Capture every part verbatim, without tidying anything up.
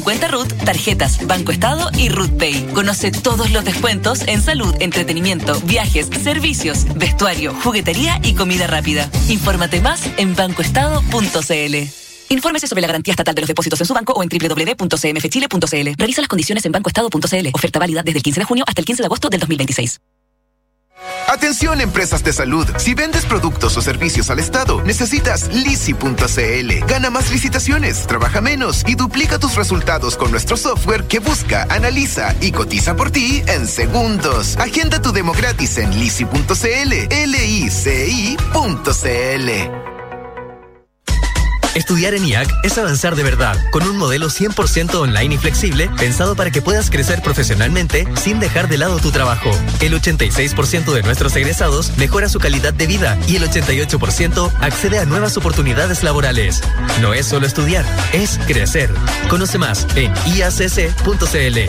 Cuenta Ruth, tarjetas, Banco Estado y Ruth Pay. Conoce todos los descuentos en salud, entretenimiento, viajes, servicios, vestuario, juguetería y comida rápida. Infórmate más en banco estado punto c l. Infórmese sobre la garantía estatal de los depósitos en su banco o en doble u doble u doble u punto c m f chile punto c l. Revisa las condiciones en banco estado punto c l. Oferta válida desde el quince de junio hasta el quince de agosto del dos mil veintiséis. Atención, empresas de salud. Si vendes productos o servicios al Estado, necesitas lisi punto c l. Gana más licitaciones, trabaja menos y duplica tus resultados con nuestro software que busca, analiza y cotiza por ti en segundos. Agenda tu demo gratis en lisi punto c l, l i c i punto c l. Estudiar en I A C es avanzar de verdad, con un modelo cien por ciento online y flexible, pensado para que puedas crecer profesionalmente sin dejar de lado tu trabajo. El ochenta y seis por ciento de nuestros egresados mejora su calidad de vida y el ochenta y ocho por ciento accede a nuevas oportunidades laborales. No es solo estudiar, es crecer. Conoce más en i a c c punto c l.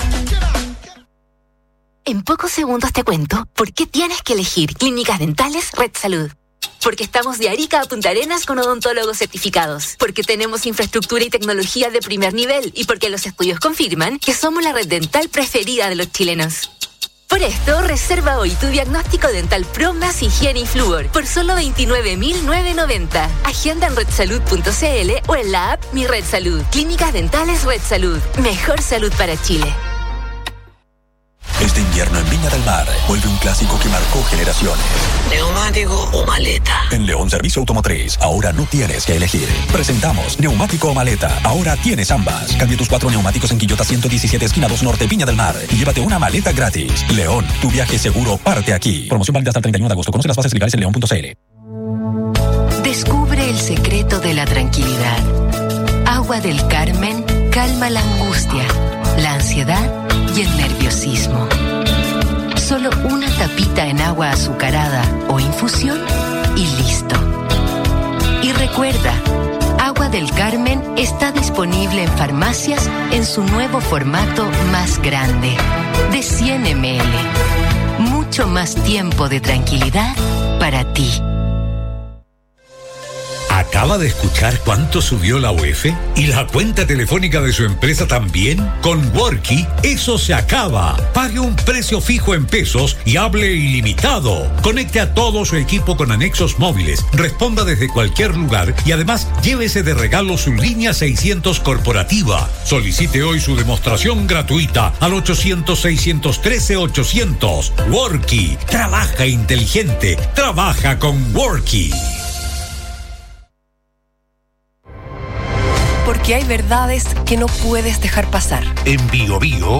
En pocos segundos te cuento por qué tienes que elegir Clínicas Dentales Red Salud. Porque estamos de Arica a Punta Arenas con odontólogos certificados. Porque tenemos infraestructura y tecnología de primer nivel. Y porque los estudios confirman que somos la red dental preferida de los chilenos. Por esto, reserva hoy tu diagnóstico dental Pro más higiene y flúor por solo veintinueve mil novecientos noventa. Agenda en red salud punto c l o en la app Mi Red Salud. Clínicas Dentales Red Salud. Mejor salud para Chile. Este invierno en Viña del Mar vuelve un clásico que marcó generaciones. ¿Neumático o maleta? En León Servicio Automotriz, ahora no tienes que elegir. Presentamos neumático o maleta. Ahora tienes ambas. Cambia tus cuatro neumáticos en Quillota ciento diecisiete, esquina dos Norte, Viña del Mar. Y llévate una maleta gratis. León, tu viaje seguro parte aquí. Promoción válida hasta el treinta y uno de agosto. Conoce las bases legales en león punto c l. Descubre el secreto de la tranquilidad. Agua del Carmen calma la angustia, la ansiedad y el nerviosismo. Solo una tapita en agua azucarada o infusión y listo. Y recuerda, Agua del Carmen está disponible en farmacias en su nuevo formato más grande, de cien mililitros. Mucho más tiempo de tranquilidad para ti. ¿Acaba de escuchar cuánto subió la U E F? ¿Y la cuenta telefónica de su empresa también? Con Worky, eso se acaba. Pague un precio fijo en pesos y hable ilimitado. Conecte a todo su equipo con anexos móviles, responda desde cualquier lugar y además llévese de regalo su línea seiscientos corporativa. Solicite hoy su demostración gratuita al ochocientos, seiscientos trece, ochocientos. Worky, trabaja inteligente, trabaja con Worky. Porque hay verdades que no puedes dejar pasar. En Bio Bio,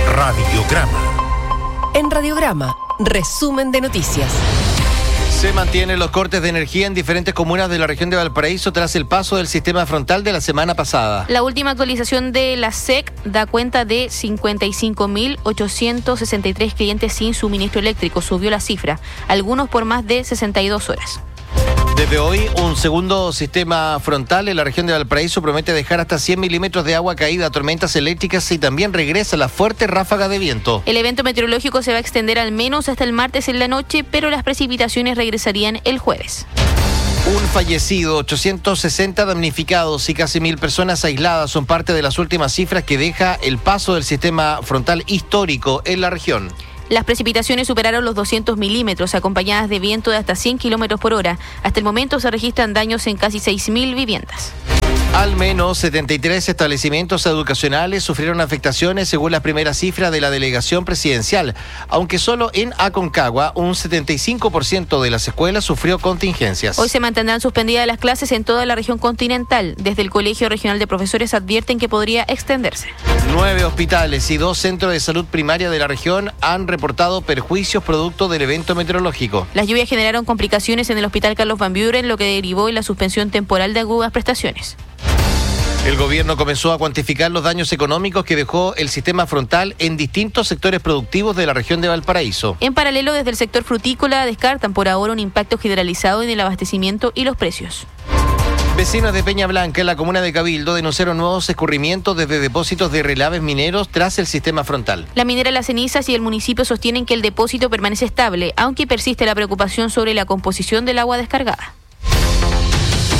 Radiograma. En Radiograma, resumen de noticias. Se mantienen los cortes de energía en diferentes comunas de la región de Valparaíso tras el paso del sistema frontal de la semana pasada. La última actualización de la S E C da cuenta de cincuenta y cinco mil ochocientos sesenta y tres clientes sin suministro eléctrico. Subió la cifra, algunos por más de sesenta y dos horas. Desde hoy, un segundo sistema frontal en la región de Valparaíso promete dejar hasta cien milímetros de agua caída, tormentas eléctricas y también regresa la fuerte ráfaga de viento. El evento meteorológico se va a extender al menos hasta el martes en la noche, pero las precipitaciones regresarían el jueves. Un fallecido, ochocientos sesenta damnificados y casi mil personas aisladas son parte de las últimas cifras que deja el paso del sistema frontal histórico en la región. Las precipitaciones superaron los doscientos milímetros, acompañadas de viento de hasta cien kilómetros por hora. Hasta el momento se registran daños en casi seis mil viviendas. Al menos setenta y tres establecimientos educacionales sufrieron afectaciones según la primera cifra de la delegación presidencial, aunque solo en Aconcagua un setenta y cinco por ciento de las escuelas sufrió contingencias. Hoy se mantendrán suspendidas las clases en toda la región continental. Desde el Colegio Regional de Profesores advierten que podría extenderse. Nueve hospitales y dos centros de salud primaria de la región han reportado perjuicios producto del evento meteorológico. Las lluvias generaron complicaciones en el Hospital Carlos Van Buren, lo que derivó en la suspensión temporal de algunas prestaciones. El gobierno comenzó a cuantificar los daños económicos que dejó el sistema frontal en distintos sectores productivos de la región de Valparaíso. En paralelo, desde el sector frutícola descartan por ahora un impacto generalizado en el abastecimiento y los precios. Vecinos de Peña Blanca, en la comuna de Cabildo, denunciaron nuevos escurrimientos desde depósitos de relaves mineros tras el sistema frontal. La minera Las Cenizas y el municipio sostienen que el depósito permanece estable, aunque persiste la preocupación sobre la composición del agua descargada.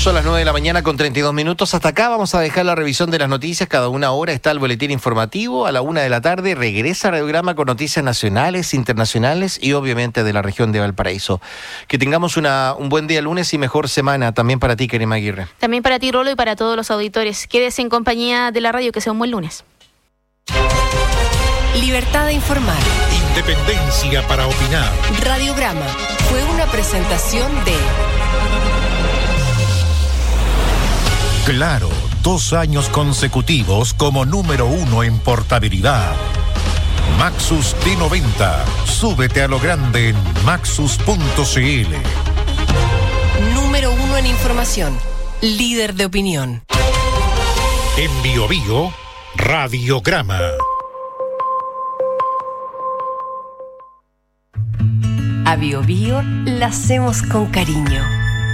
Son las nueve de la mañana con treinta y dos minutos. Hasta acá vamos a dejar la revisión de las noticias. Cada una hora está el boletín informativo. A la una de la tarde regresa Radiograma con noticias nacionales, internacionales y obviamente de la región de Valparaíso. Que tengamos una, un buen día lunes y mejor semana también para ti, Karima Aguirre. También para ti, Rolo, y para todos los auditores. Quédese en compañía de la radio, que sea un buen lunes. Libertad de informar. Independencia para opinar. Radiograma fue una presentación de... Claro, dos años consecutivos como número uno en portabilidad. Maxus T noventa. Súbete a lo grande en maxus punto c l. Número uno en información. Líder de opinión. En Bio Bio, Radiograma. A Bio Bio la hacemos con cariño.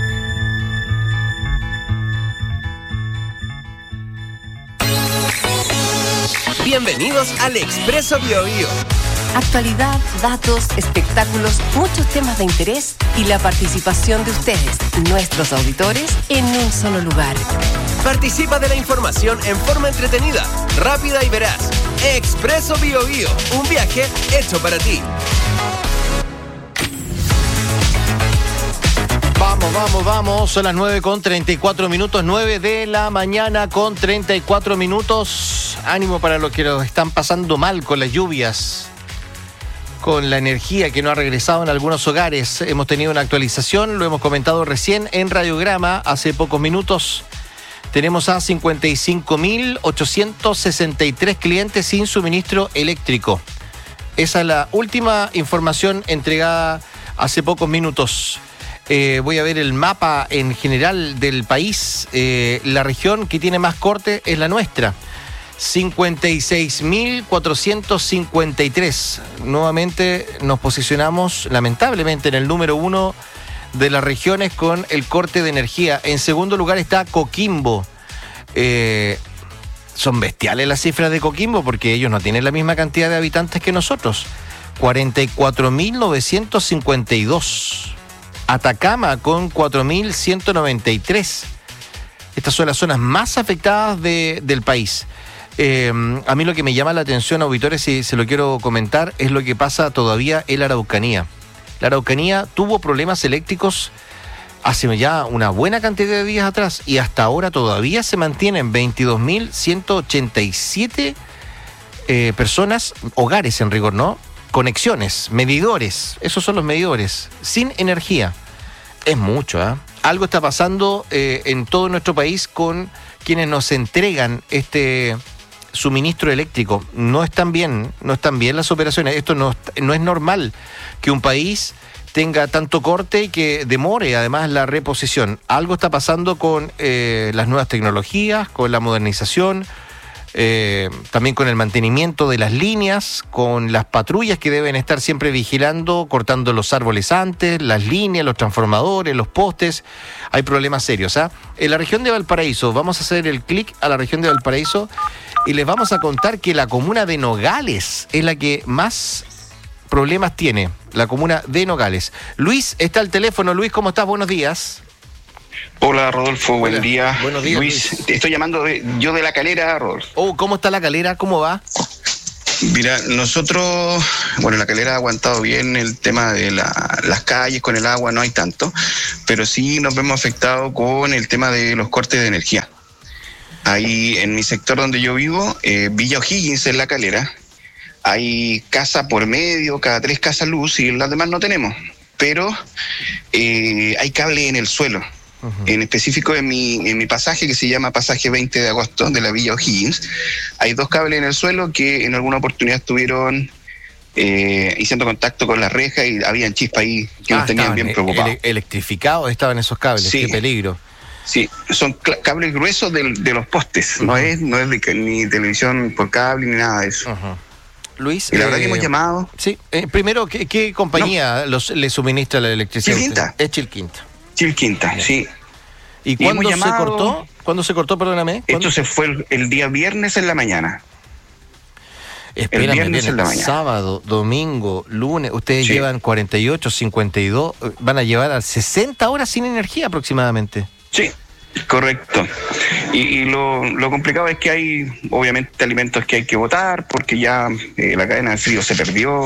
Bienvenidos al Expreso Bio Bio. Actualidad, datos, espectáculos, muchos temas de interés y la participación de ustedes, nuestros auditores, en un solo lugar. Participa de la información en forma entretenida, rápida y veraz. Expreso Bio Bio, un viaje hecho para ti. Vamos, vamos, vamos. Son las nueve con treinta y cuatro minutos. nueve de la mañana con treinta y cuatro minutos. Ánimo para los que lo están pasando mal con las lluvias, con la energía que no ha regresado en algunos hogares. Hemos tenido una actualización, lo hemos comentado recién en Radiograma hace pocos minutos. Tenemos a cincuenta y cinco mil ochocientos sesenta y tres clientes sin suministro eléctrico. Esa es la última información entregada hace pocos minutos. Eh, voy a ver el mapa en general del país. Eh, la región que tiene más corte es la nuestra. cincuenta y seis mil cuatrocientos cincuenta y tres. Nuevamente nos posicionamos lamentablemente en el número uno de las regiones con el corte de energía. En segundo lugar está Coquimbo. Eh, son bestiales las cifras de Coquimbo porque ellos no tienen la misma cantidad de habitantes que nosotros. cuarenta y cuatro mil novecientos cincuenta y dos. Atacama con cuatro mil ciento noventa y tres. Estas son las zonas más afectadas de, del país. Eh, a mí lo que me llama la atención, auditores, y se lo quiero comentar, es lo que pasa todavía en la Araucanía. La Araucanía tuvo problemas eléctricos hace ya una buena cantidad de días atrás y hasta ahora todavía se mantienen veintidós mil ciento ochenta y siete eh, personas, hogares en rigor, ¿no? Conexiones, medidores, esos son los medidores, sin energía. Es mucho, ¿eh? Algo está pasando eh, en todo nuestro país con quienes nos entregan este suministro eléctrico. No están bien, no están bien las operaciones. Esto no, no es normal que un país tenga tanto corte y que demore además la reposición. Algo está pasando con eh, las nuevas tecnologías, con la modernización, Eh, también con el mantenimiento de las líneas, con las patrullas que deben estar siempre vigilando, cortando los árboles antes, las líneas, los transformadores, los postes. Hay problemas serios, ¿ah? ¿eh? En la región de Valparaíso, vamos a hacer el clic a la región de Valparaíso y les vamos a contar que la comuna de Nogales es la que más problemas tiene, la comuna de Nogales. Luis está al teléfono. Luis, ¿cómo estás? Buenos días. Hola, Rodolfo, Hola. buen día. Buenos días, Luis. Luis. Te estoy llamando de, yo de La Calera, Rodolfo. Oh, ¿cómo está La Calera? ¿Cómo va? Mira, nosotros, bueno, La Calera ha aguantado bien el tema de la, las calles, con el agua no hay tanto, pero sí nos vemos afectados con el tema de los cortes de energía. Ahí en mi sector donde yo vivo, eh, Villa O'Higgins en La Calera, hay casa por medio, cada tres casas luz y las demás no tenemos, pero eh, hay cable en el suelo. Uh-huh. En específico en mi, en mi pasaje que se llama pasaje veinte de agosto de la Villa O'Higgins, hay dos cables en el suelo que en alguna oportunidad estuvieron eh, haciendo contacto con la reja y habían chispas ahí que ah, nos tenían bien preocupados. Ele- electrificados estaban esos cables, sí. Qué peligro. Sí, son cl- cables gruesos de, de los postes, uh-huh. no es, no es de, ni televisión por cable ni nada de eso. Uh-huh. Luis, y la eh, verdad que hemos llamado. Sí, eh, primero, ¿qué, qué compañía no. los, le suministra la electricidad? Chilquinta. Es Chilquinta. Chilquinta, sí. ¿Y, ¿Y cuándo se cortó? ¿Cuándo se cortó, perdóname? ¿Cuándo? Esto se fue el, el día viernes en la mañana. Espérame, el viernes en la mañana. Sábado, domingo, lunes, ustedes sí. llevan cuarenta y ocho, cincuenta y dos, van a llevar a sesenta horas sin energía aproximadamente. Sí, Correcto. Y, y lo, lo complicado es que hay, obviamente, alimentos que hay que botar porque ya eh, la cadena de frío se perdió.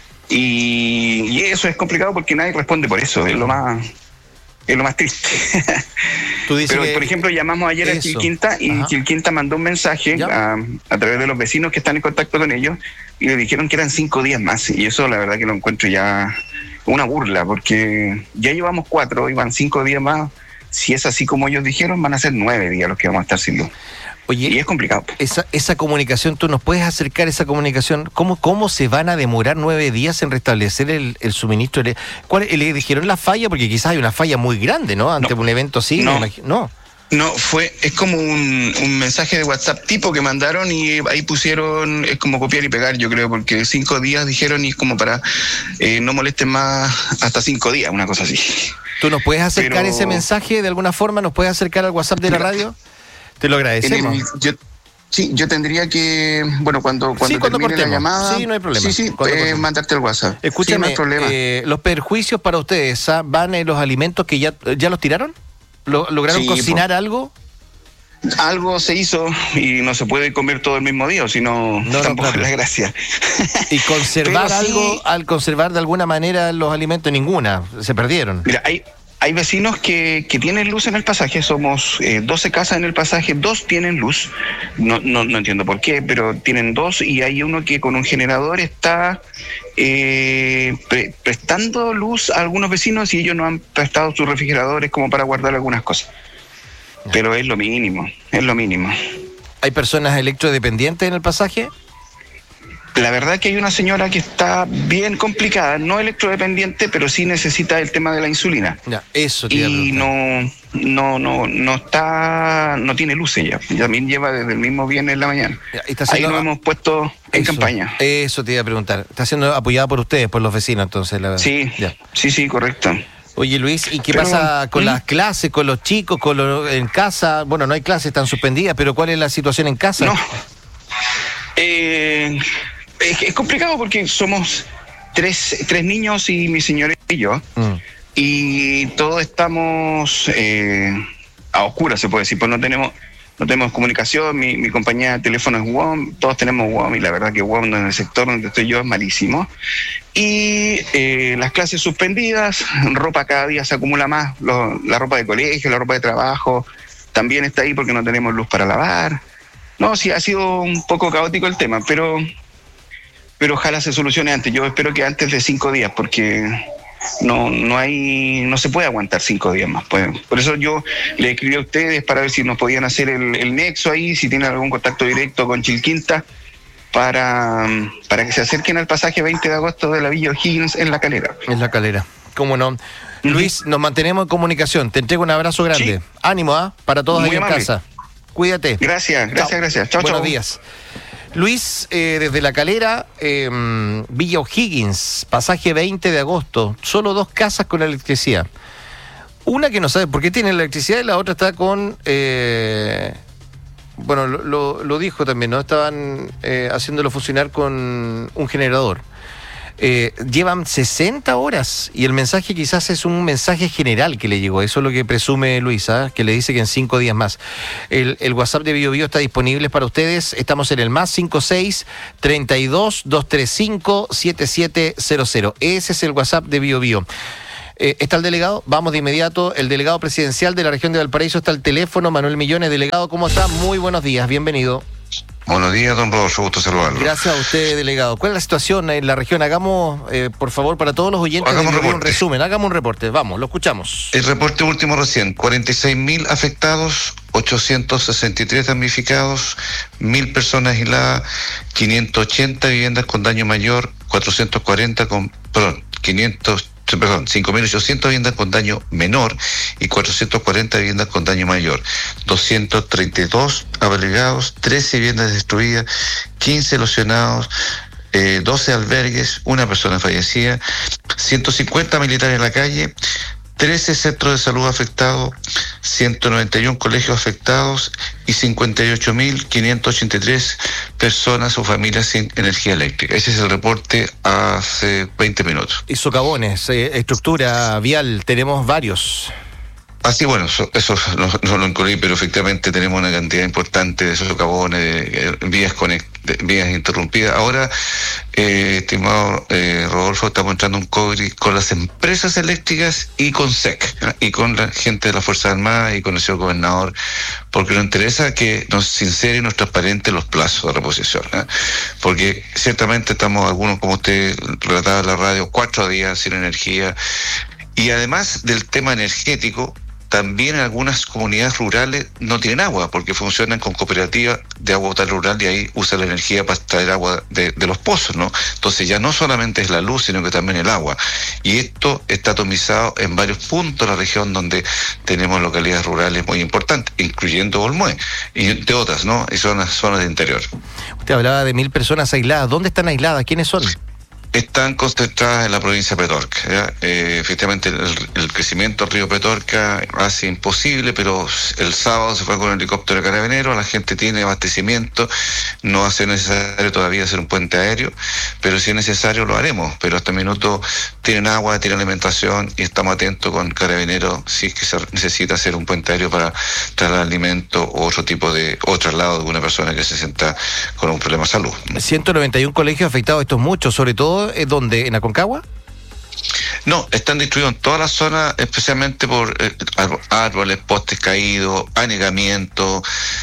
Y, y eso es complicado porque nadie responde por eso. Es lo más, es lo más triste. Tú dices Pero, que por ejemplo, llamamos ayer eso. a Chilquinta y Ajá. Chilquinta mandó un mensaje a, a través de los vecinos que están en contacto con ellos y le dijeron que eran cinco días más. Y eso, la verdad, que lo encuentro ya una burla porque ya llevamos cuatro y van cinco días más. Si es así como ellos dijeron, van a ser nueve días los que vamos a estar sin luz. Oye, y es complicado. Esa, esa comunicación, ¿tú nos puedes acercar esa comunicación? ¿Cómo, cómo se van a demorar nueve días en restablecer el, el suministro? ¿Cuál, ¿Le dijeron la falla? Porque quizás hay una falla muy grande, ¿no? Ante no, un evento así. No. Me imagino, no. No, fue, es como un, un mensaje de WhatsApp tipo que mandaron y ahí pusieron, es como copiar y pegar, yo creo, porque cinco días dijeron y es como para eh, no molesten más hasta cinco días, una cosa así. ¿Tú nos puedes acercar Pero... ese mensaje de alguna forma? ¿Nos puedes acercar al WhatsApp de la radio? Te lo agradecemos. El, yo, sí, yo tendría que, bueno, cuando, cuando, sí, cuando termine cortemos. la llamada... Sí, no hay problema. Sí, sí, eh, mandarte el WhatsApp. Escúchame, sí, no hay problema. Eh, los perjuicios para ustedes, ¿ah? ¿Van en los alimentos que ya, ya los tiraron? ¿Lo, ¿Lograron sí, cocinar pues, algo? Algo se hizo y no se puede comer todo el mismo día, o si no, no tampoco no, claro. es la gracia. ¿Y conservar Pero algo, sí, al conservar de alguna manera los alimentos? Ninguna, se perdieron. Mira, hay... Hay vecinos que, que tienen luz en el pasaje, somos eh, doce casas en el pasaje, dos tienen luz, no, no, no entiendo por qué, pero tienen dos y hay uno que con un generador está eh, pre- prestando luz a algunos vecinos y ellos no han prestado sus refrigeradores como para guardar algunas cosas. Pero es lo mínimo, es lo mínimo. ¿Hay personas electrodependientes en el pasaje? La verdad que hay una señora que está bien complicada, no electrodependiente, pero sí necesita el tema de la insulina. Ya, eso te y no, no, no, no está, no tiene luz ella. También lleva desde el mismo viernes en la mañana. Ya, está haciendo... Ahí nos hemos puesto en eso, campaña. Eso te iba a preguntar. ¿Está siendo apoyada por ustedes, por los vecinos, entonces? La... Sí, ya. sí, sí, correcto. Oye, Luis, ¿y qué pero, pasa con ¿sí? las clases, con los chicos, con los, en casa? Bueno, no hay clases, están suspendidas, pero ¿cuál es la situación en casa? No. Eh... Es, es complicado porque somos tres, tres niños y mi señora y yo, mm. y todos estamos eh, a oscuras, se puede decir, pues no tenemos no tenemos comunicación, mi, mi compañía de teléfono es W O M, todos tenemos W O M y la verdad que W O M en el sector donde estoy yo es malísimo, y eh, las clases suspendidas, ropa cada día se acumula más, lo, la ropa de colegio, la ropa de trabajo, también está ahí porque no tenemos luz para lavar. No, sí, ha sido un poco caótico el tema, pero... pero ojalá se solucione antes. Yo espero que antes de cinco días, porque no no hay no se puede aguantar cinco días más. Pues, por eso yo le escribí a ustedes para ver si nos podían hacer el, el nexo ahí, si tienen algún contacto directo con Chilquinta, para, para que se acerquen al pasaje veinte de agosto de la Villa O'Higgins en La Calera. En La Calera, cómo no. Uh-huh. Luis, nos mantenemos en comunicación. Te entrego un abrazo grande. Sí. Ánimo, ¿ah? ¿eh? Para todos ahí en casa. Cuídate. Gracias, gracias, chao. gracias. Chao, Buenos chao. días. Luis, eh, desde La Calera, eh, Villa O'Higgins, pasaje veinte de agosto, solo dos casas con electricidad. Una que no sabe por qué tiene electricidad y la otra está con... Eh, bueno, lo, lo, lo dijo también, ¿no? Estaban eh, haciéndolo funcionar con un generador. Eh, llevan sesenta horas y el mensaje quizás es un mensaje general que le llegó. Eso es lo que presume Luisa, que le dice que en cinco días más. El, el WhatsApp de Bio Bio está disponible para ustedes. Estamos en el más cinco seis, treinta y dos, doscientos treinta y cinco, setenta y siete cero cero. Ese es el WhatsApp de Bio Bio. Eh, está el delegado, vamos de inmediato. El delegado presidencial de la región de Valparaíso está al teléfono, Manuel Millones. Delegado, ¿cómo está? Muy buenos días, bienvenido. Buenos días, don Rodolfo, gusto saludarlo. Gracias a usted, delegado. ¿Cuál es la situación en la región? Hagamos, eh, por favor, para todos los oyentes, hagamos un, un resumen. Hagamos un reporte. Vamos, lo escuchamos. El reporte último recién, cuarenta y seis mil afectados, ochocientos sesenta y tres damnificados, mil personas aisladas, quinientos ochenta viviendas con daño mayor, cuatrocientos cuarenta con, perdón, quinientos Perdón, cinco mil ochocientas viviendas con daño menor y cuatrocientas cuarenta viviendas con daño mayor, doscientos treinta y dos abrigados, trece viviendas destruidas, quince lesionados, eh, doce albergues, una persona fallecida, ciento cincuenta militares en la calle, trece centros de salud afectados, ciento noventa y uno colegios afectados y cincuenta y ocho mil quinientas ochenta y tres personas o familias sin energía eléctrica. Ese es el reporte hace veinte minutos. Y socavones, eh, estructura vial, tenemos varios. Así, bueno, eso, eso no, no lo incluí, pero efectivamente tenemos una cantidad importante de socavones, de, de vías conect, de vías interrumpidas. Ahora, eh, estimado eh, Rodolfo, estamos entrando un cobre con las empresas eléctricas y con S E C, ¿eh? Y con la gente de las Fuerzas Armadas y con el señor gobernador, porque nos interesa que nos sinceren y nos transparenten los plazos de reposición, ¿eh? Porque ciertamente estamos algunos, como usted relataba en la radio, cuatro días sin energía. Y además del tema energético, también en algunas comunidades rurales no tienen agua, porque funcionan con cooperativas de agua potable rural y ahí usan la energía para traer agua de, de los pozos, ¿no? Entonces ya no solamente es la luz, sino que también el agua. Y esto está atomizado en varios puntos de la región donde tenemos localidades rurales muy importantes, incluyendo Olmué, y de otras, ¿no? Y zonas, zonas de interior. Usted hablaba de mil personas aisladas. ¿Dónde están aisladas? ¿Quiénes son? Están concentradas en la provincia de Petorca. Eh, efectivamente, el, el crecimiento del río Petorca hace imposible, pero el sábado se fue con el helicóptero de Carabineros, la gente tiene abastecimiento, no va a ser necesario todavía hacer un puente aéreo, pero si es necesario lo haremos, pero hasta el minuto tienen agua, tienen alimentación y estamos atentos con Carabineros si es que se necesita hacer un puente aéreo para trasladar alimento o otro tipo de, o traslado de una persona que se sienta con un problema de salud. ciento noventa y uno colegios afectados, esto es mucho, sobre todo ¿dónde? ¿En Aconcagua? No, están distribuidos en toda la zona, especialmente por eh, árboles, postes caídos, anegamiento.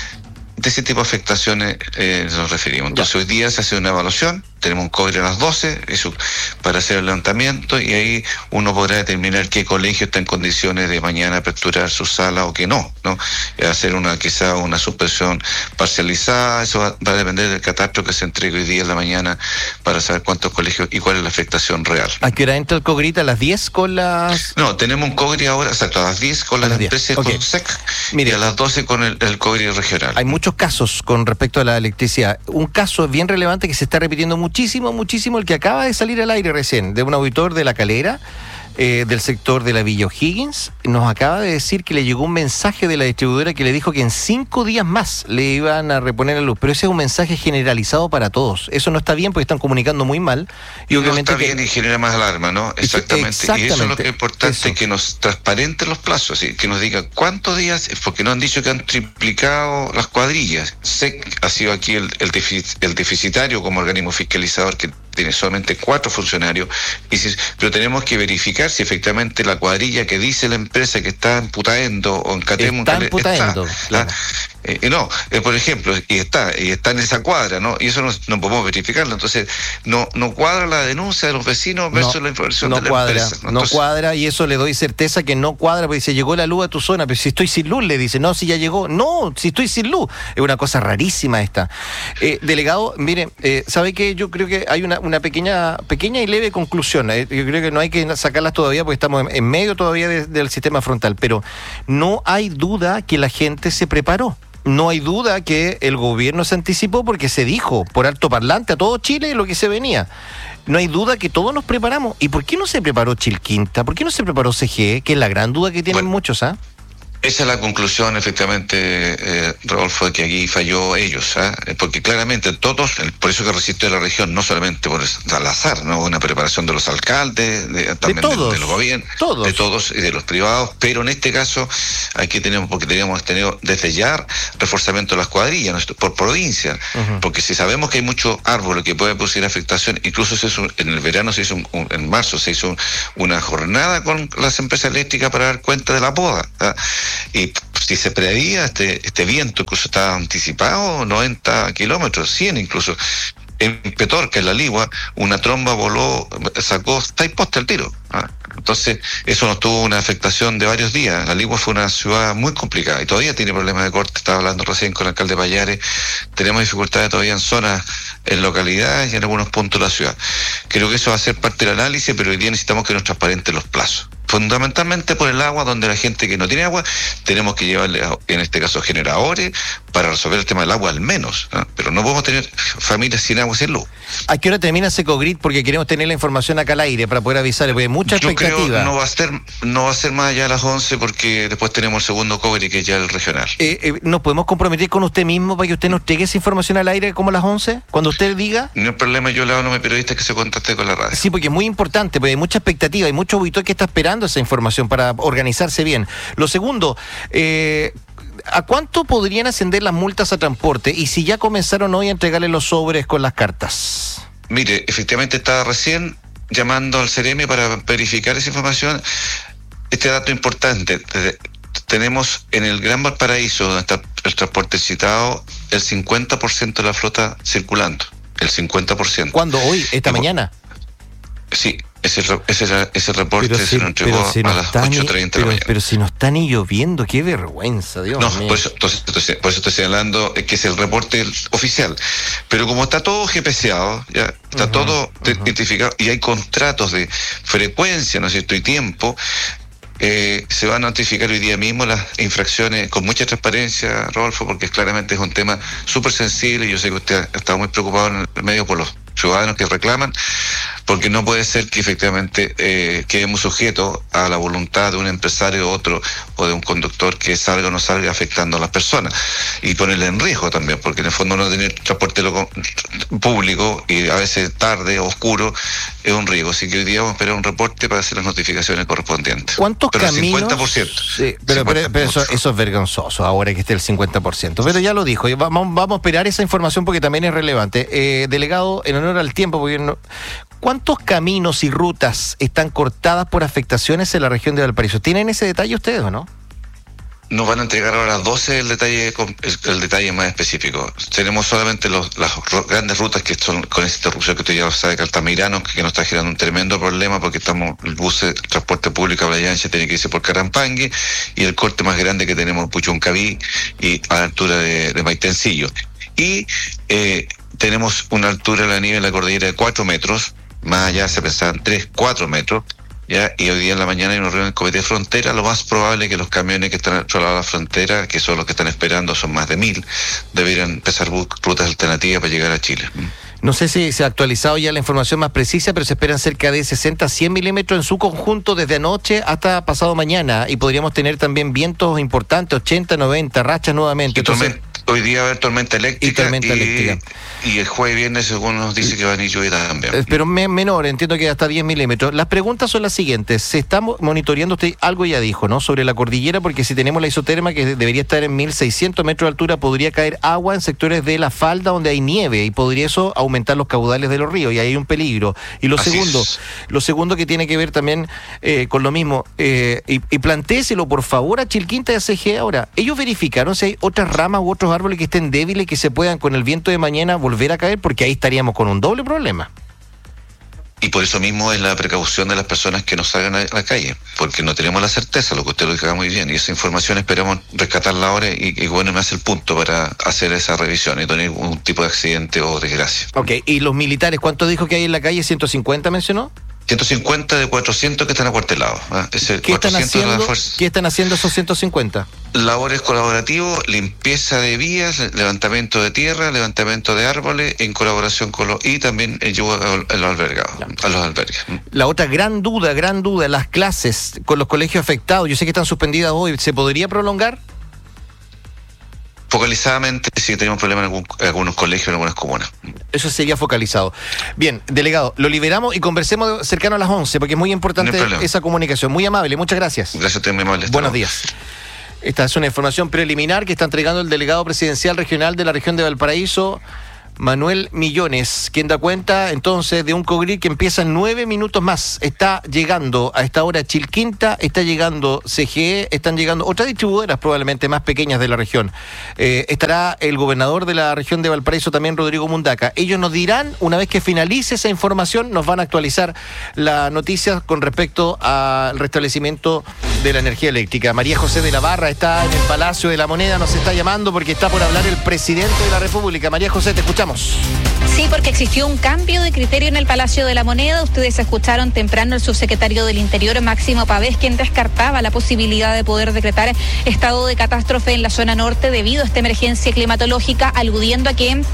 De ese tipo de afectaciones eh, nos referimos. Entonces ya. Hoy día se hace una evaluación, tenemos un cobre a las doce eso, para hacer el levantamiento y ahí uno podrá determinar qué colegio está en condiciones de mañana aperturar su sala o que no, ¿no? Hacer una quizá una suspensión parcializada, eso va, va a depender del catastro que se entregue hoy día en la mañana para saber cuántos colegios y cuál es la afectación real. ¿A qué hora entra el cogrita? ¿A las diez con las...? No, tenemos un cobre ahora, exacto, a las diez con las empresas okay. Con S E C Mire, y a las doce con el, el cobre regional. Hay muchos casos con respecto a la electricidad. Un caso bien relevante que se está repitiendo muchísimo, muchísimo, el que acaba de salir al aire recién, de un auditor de La Calera, eh, del sector de la Villa O'Higgins, nos acaba de decir que le llegó un mensaje de la distribuidora que le dijo que en cinco días más le iban a reponer la luz, pero ese es un mensaje generalizado para todos. Eso no está bien porque están comunicando muy mal. Y, y obviamente no está que... bien y genera más alarma, ¿no? Exactamente. Exactamente. Y eso es lo que es importante, eso. Que nos transparenten los plazos, ¿sí? Que nos digan cuántos días, porque nos han dicho que han triplicado las cuadrillas. S E C ha sido aquí el, el, deficit, el deficitario como organismo fiscalizador que tiene solamente cuatro funcionarios, y si, pero tenemos que verificar si efectivamente la cuadrilla que dice la empresa que está en Putaendo o en Catemo está en Putaendo, está, claro. Eh, no, eh, por ejemplo, y está, y está en esa cuadra, ¿no? Y eso no, no podemos verificarlo, entonces no no cuadra la denuncia de los vecinos versus no, la información no de la cuadra, empresa. ¿no? Entonces, no cuadra, y eso le doy certeza que no cuadra, porque dice, llegó la luz a tu zona, pero si estoy sin luz, le dice, no, si ya llegó, no, si estoy sin luz. Es una cosa rarísima esta. Eh, delegado, mire, eh, ¿sabe qué? Yo creo que hay una, una pequeña, pequeña y leve conclusión. Eh, yo creo que no hay que sacarlas todavía porque estamos en, en medio todavía de, del sistema frontal, pero no hay duda que la gente se preparó. No hay duda que el gobierno se anticipó porque se dijo por altoparlante a todo Chile lo que se venía. No hay duda que todos nos preparamos. ¿Y por qué no se preparó Chilquinta? ¿Por qué no se preparó C G E? Que es la gran duda que tienen bueno, muchos, ¿ah? ¿eh? Esa es la conclusión, efectivamente, eh, Rodolfo, de que aquí falló ellos, ¿eh? Porque claramente todos, por eso que resistió la región, no solamente por al azar, ¿no? Una preparación de los alcaldes, de, también de, todos, de, de los gobiernos, todos. de todos y de los privados, pero en este caso aquí tenemos, porque teníamos tenido desde ya reforzamiento de las cuadrillas por provincia, uh-huh. Porque si sabemos que hay muchos árboles que pueden producir afectación, incluso se hizo, en el verano se hizo, un, un, en marzo se hizo una jornada con las empresas eléctricas para dar cuenta de la poda, ¿eh? Y si se preveía este, este viento, incluso estaba anticipado noventa kilómetros, cien incluso. En Petorca, en la Ligua, una tromba voló, sacó seis postes al tiro. ¿Ah? Entonces, eso nos tuvo una afectación de varios días. La Ligua fue una ciudad muy complicada y todavía tiene problemas de corte. Estaba hablando recién con el alcalde Payares. Tenemos dificultades todavía en zonas, en localidades y en algunos puntos de la ciudad. Creo que eso va a ser parte del análisis, pero hoy día necesitamos que nos transparenten los plazos. Fundamentalmente por el agua, donde la gente que no tiene agua, tenemos que llevarle, en este caso, generadores para resolver el tema del agua al menos, ¿no? Pero no podemos tener familias sin agua y sin luz. ¿A qué hora termina Secogrid? Porque queremos tener la información acá al aire para poder avisarle, porque hay mucha Yo expectativa. Creo no va a ser, no va a ser más allá de las once, porque después tenemos el segundo cobre, que es ya el regional. Eh, eh, ¿Nos podemos comprometer con usted mismo para que usted nos entregue esa información al aire como a las once? Cuando usted diga. No hay problema, yo le hablo a mi periodista que se contacte con la radio. Sí, porque es muy importante, porque hay mucha expectativa, hay mucho auditor que está esperando esperando esa información para organizarse bien. Lo segundo, eh, ¿a cuánto podrían ascender las multas a transporte? Y si ya comenzaron hoy a entregarle los sobres con las cartas. Mire, efectivamente estaba recién llamando al Ceremi para verificar esa información. Este dato importante, tenemos en el Gran Valparaíso, donde está el transporte citado, el cincuenta por ciento de la flota circulando, el cincuenta por ciento. ¿Cuándo? ¿Hoy? ¿Esta Como, mañana? Sí, ese, ese, ese reporte si, se lo entregó si no a las ocho treinta de la mañana. Pero si no está ni lloviendo, qué vergüenza, Dios no, mío. Por eso, entonces, entonces, por eso estoy señalando que es el reporte oficial. Pero como está todo GPSeado, ya está uh-huh, todo uh-huh. identificado y hay contratos de frecuencia, ¿no es cierto?, y tiempo. Eh, se van a notificar hoy día mismo las infracciones con mucha transparencia, Rodolfo, porque claramente es un tema súper sensible y yo sé que usted ha estado muy preocupado en el medio por los ciudadanos que reclaman, porque no puede ser que efectivamente eh, quedemos sujetos a la voluntad de un empresario u otro o de un conductor que salga o no salga afectando a las personas y ponerle en riesgo también, porque en el fondo no tener transporte loco, público y a veces tarde o oscuro es un riesgo, así que hoy día vamos a esperar un reporte para hacer las notificaciones correspondientes. ¿Cuántos pero caminos? El cincuenta por ciento. Sí, pero, pero, pero eso, eso es vergonzoso ahora que esté el cincuenta por ciento, pero ya lo dijo, vamos, vamos a esperar esa información porque también es relevante. Eh, delegado, en honor al tiempo, porque no, ¿cuántos caminos y rutas están cortadas por afectaciones en la región de Valparaíso? ¿Tienen ese detalle ustedes o no? Nos van a entregar ahora doce el detalle el, el detalle más específico. Tenemos solamente los, las grandes rutas que son con esta interrupción que usted ya sabe, que Altamirano, que, que nos está generando un tremendo problema porque estamos el bus de transporte público a Playa Ancha tiene que irse por Carampangue y el corte más grande que tenemos en Puchuncaví y a la altura de, de Maitencillo. Y eh, tenemos una altura de la nieve en la cordillera de cuatro metros, más allá se pensaban tres, cuatro metros. Ya, y hoy día en la mañana hay una reunión en el Comité de Frontera. Lo más probable es que los camiones que están al otro lado de la frontera, que son los que están esperando, son más de mil, deberían empezar rutas alternativas para llegar a Chile. No sé si se ha actualizado ya la información más precisa, pero se esperan cerca de sesenta a cien milímetros en su conjunto desde anoche hasta pasado mañana. Y podríamos tener también vientos importantes, ochenta, noventa, rachas nuevamente. Entonces, hoy día va a haber tormenta eléctrica. Y tormenta y, eléctrica. Y el jueves y viernes, según nos dice que va a venir lluvia también. Pero me, menor, entiendo que hasta diez milímetros. Las preguntas son las siguientes. Se está monitoreando, usted algo ya dijo, ¿no?, sobre la cordillera, porque si tenemos la isoterma que debería estar en mil seiscientos metros de altura, podría caer agua en sectores de la falda donde hay nieve y podría eso aumentar los caudales de los ríos y ahí hay un peligro. Y lo Así segundo, es. lo segundo que tiene que ver también eh, con lo mismo, eh, y, y plantéselo por favor a Chilquinta y a C G ahora. Ellos verificaron si hay otras ramas u otros árboles que estén débiles que se puedan con el viento de mañana volver a caer, porque ahí estaríamos con un doble problema. Y por eso mismo es la precaución de las personas que no salgan a la calle, porque no tenemos la certeza, lo que usted lo dijo muy bien, y esa información esperamos rescatarla ahora y, y bueno, me hace el punto para hacer esa revisión y tener un tipo de accidente o desgracia. Ok, ¿y los militares cuánto dijo que hay en la calle? ¿ciento cincuenta mencionó? ciento cincuenta de cuatrocientos que están acuartelados. ¿eh? Es el ¿Qué, están haciendo, de la ¿Qué están haciendo esos ciento cincuenta? Labores colaborativas, limpieza de vías, levantamiento de tierra, levantamiento de árboles en colaboración con los... y también ayuda a los albergados, a los albergues. La otra gran duda, gran duda, las clases con los colegios afectados, yo sé que están suspendidas hoy, ¿se podría prolongar? Focalizadamente, sí tenemos problemas en, algún, en algunos colegios, en algunas comunas. Eso sería focalizado. Bien, delegado, lo liberamos y conversemos cercano a las once, porque es muy importante no esa comunicación. Muy amable, muchas gracias. Gracias a usted, muy amable. Buenos días. Esta es una información preliminar que está entregando el delegado presidencial regional de la región de Valparaíso, Manuel Millones, quien da cuenta entonces de un Cogrid que empieza en nueve minutos más. Está llegando a esta hora Chilquinta, está llegando C G E, están llegando otras distribuidoras probablemente más pequeñas de la región. Eh, estará el gobernador de la región de Valparaíso también, Rodrigo Mundaca. Ellos nos dirán, una vez que finalice esa información, nos van a actualizar la noticia con respecto al restablecimiento de la energía eléctrica. María José de la Barra está en el Palacio de la Moneda, nos está llamando porque está por hablar el presidente de la República. María José, te escuchamos. Sí, porque existió un cambio de criterio en el Palacio de la Moneda. Ustedes escucharon temprano el subsecretario del Interior, Máximo Pavés, quien descartaba la posibilidad de poder decretar estado de catástrofe en la zona norte debido a esta emergencia climatológica, aludiendo a que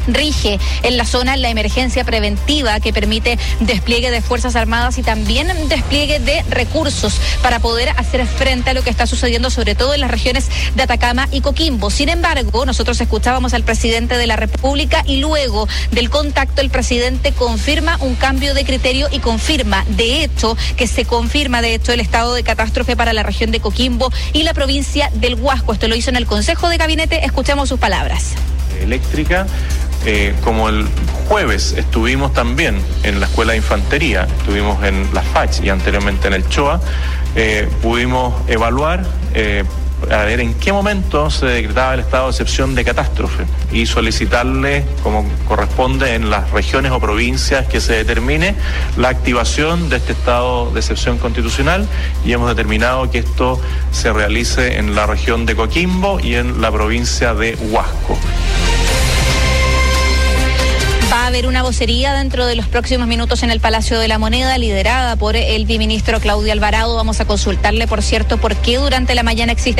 rige en la zona la emergencia preventiva que permite despliegue de Fuerzas Armadas y también despliegue de recursos para poder hacer frente a lo que está sucediendo, sobre todo en las regiones de Atacama y Coquimbo. Sin embargo, nosotros escuchábamos al presidente de la República y luego del contacto el presidente confirma un cambio de criterio y confirma, de hecho, que se confirma, de hecho, el estado de catástrofe para la región de Coquimbo y la provincia del Huasco. Esto lo hizo en el Consejo de Gabinete. Escuchemos sus palabras. Eléctrica, eh, como el jueves estuvimos también en la Escuela de Infantería, estuvimos en la F A C H y anteriormente en el C H O A, eh, pudimos evaluar eh, a ver en qué momento se decretaba el estado de excepción de catástrofe y solicitarle, como corresponde en las regiones o provincias que se determine, la activación de este estado de excepción constitucional, y hemos determinado que esto se realice en la región de Coquimbo y en la provincia de Huasco. Va a haber una vocería dentro de los próximos minutos en el Palacio de la Moneda, liderada por el viceministro Claudio Alvarado. Vamos a consultarle, por cierto, por qué durante la mañana existe